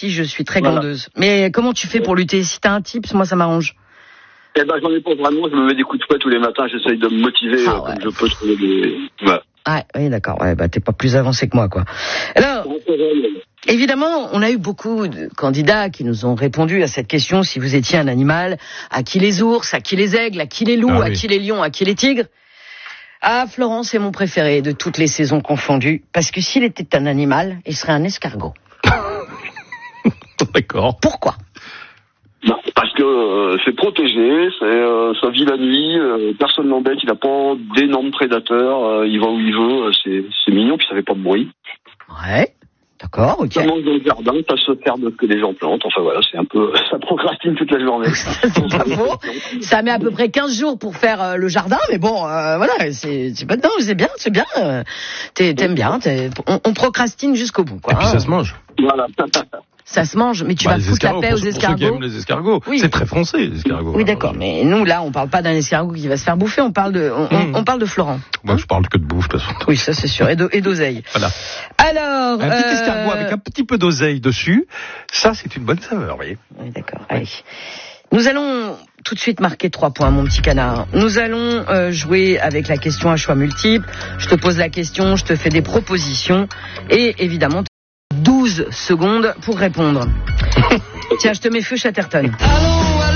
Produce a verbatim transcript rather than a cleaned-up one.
aussi, je suis très Voilà. glandeuse. Mais comment tu fais pour lutter? Si t'as un tips, moi ça m'arrange. Eh ben, j'en ai pas vraiment, je me mets des coups de fouet tous les matins, j'essaye de me motiver Ah euh, ouais. comme je peux trouver des... Voilà. Ouais, oui, d'accord. Ouais, bah t'es pas plus avancé que moi, quoi. Alors, évidemment, on a eu beaucoup de candidats qui nous ont répondu à cette question, si vous étiez un animal, à qui les ours, à qui les aigles, à qui les loups, Ah à oui. qui les lions, à qui les tigres. Ah, Florent, c'est mon préféré de toutes les saisons confondues, parce que s'il était un animal, il serait un escargot. D'accord. Pourquoi? Non, parce que euh, c'est protégé, c'est, euh, ça vit la nuit, euh, personne n'embête, il n'a pas d'énormes prédateurs, euh, il va où il veut, euh, c'est, c'est mignon, puis ça fait pas de bruit. Ouais, d'accord, ok. Ça mange dans le jardin, ça se sert de ce que les gens plantent, enfin voilà, c'est un peu, ça procrastine toute la journée. C'est pas faux. Ça met à peu près quinze jours pour faire euh, le jardin, mais bon, euh, voilà, c'est, c'est pas, non, c'est bien, c'est bien. Euh, t'es, t'aimes bien, t'es, on, on procrastine jusqu'au bout, quoi. Et puis hein. ça se mange. Voilà. Ça se mange, mais tu Bah, vas les foutre la escargots, paix pour, aux pour ceux qui escargots. aiment les escargots. Oui. C'est très français, les escargots. Oui, hein. d'accord, mais nous, là, on parle pas d'un escargot qui va se faire bouffer, on parle de, on, on, Mmh. on parle de Florent. Moi, je parle que de bouffe, de toute façon. Oui, ça c'est sûr, et, d'o- et d'oseille. Voilà. Alors, Un petit euh, escargot avec un petit peu d'oseille dessus, ça, c'est une bonne saveur, vous voyez. Oui, d'accord, allez. Nous allons tout de suite marquer trois points, mon petit canard. Nous allons euh, jouer avec la question à choix multiples. Je te pose la question, je te fais des propositions, et évidemment, douze secondes pour répondre. Tiens, je te mets feu Chatterton. Allons